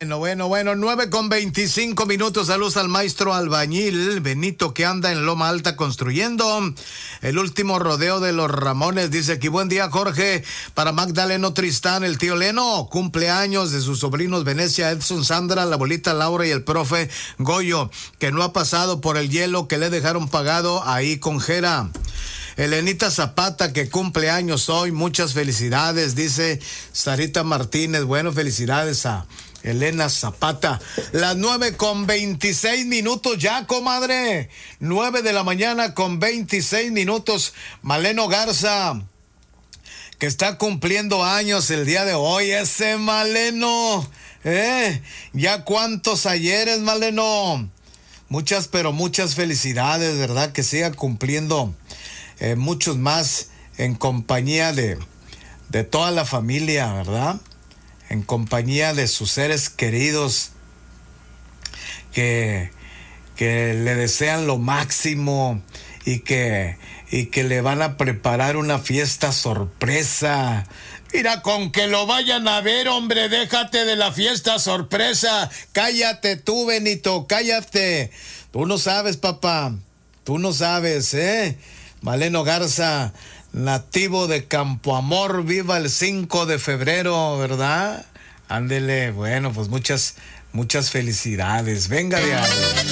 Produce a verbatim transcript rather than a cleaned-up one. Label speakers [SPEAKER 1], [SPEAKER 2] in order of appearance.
[SPEAKER 1] Bueno, bueno, bueno, nueve con veinticinco minutos. Saludos al maestro albañil Benito, que anda en Loma Alta construyendo el último rodeo de los Ramones. Dice aquí, buen día, Jorge, para Magdaleno Tristán, el tío Leno, cumpleaños de sus sobrinos Venecia, Edson, Sandra, la abuelita Laura y el profe Goyo, que no ha pasado por el hielo que le dejaron pagado ahí con Jera. Elenita Zapata, que cumple años hoy, muchas felicidades, dice Sarita Martínez. Bueno, felicidades a Elena Zapata. Las nueve con veintiséis minutos ya, comadre. Nueve de la mañana con veintiséis minutos. Maleno Garza, que está cumpliendo años el día de hoy. Ese Maleno, ¿eh? Ya cuántos ayeres, Maleno. Muchas, pero muchas felicidades, ¿verdad? Que siga cumpliendo eh, muchos más en compañía de, de toda la familia, ¿verdad? En compañía de sus seres queridos que, que le desean lo máximo y que, y que le van a preparar una fiesta sorpresa. Mira, con que lo vayan a ver, hombre, déjate de la fiesta sorpresa. Cállate tú, Benito, cállate. Tú no sabes, papá, tú no sabes, ¿eh? Maleno Garza, nativo de Campo Amor, viva el cinco de febrero, ¿verdad? Ándele, bueno, pues muchas, muchas felicidades. Venga de ahí.